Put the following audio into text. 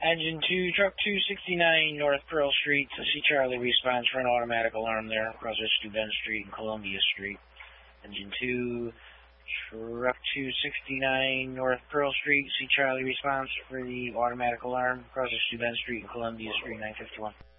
Engine 2, truck 269 North Pearl Street. See Charlie responds for an automatic alarm there across Steuben Street and Columbia Street. Engine 2, truck 269 North Pearl Street. See Charlie responds for the automatic alarm across Steuben Street and Columbia Street 951.